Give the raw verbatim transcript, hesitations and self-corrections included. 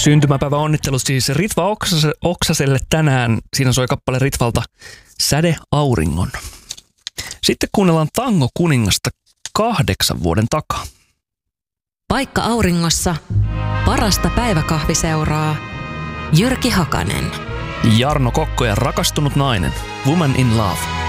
Syntymäpäivä onnittelut siis Ritva Oksas- Oksaselle tänään. Siinä soi kappale Ritvalta Säde auringon. Sitten kuunnellaan Tango kuningasta kahdeksan vuoden takaa. Paikka auringossa. Parasta päiväkahviseuraa. Jyrki Hakanen. Jarno Kokko ja Rakastunut nainen. Woman in Love.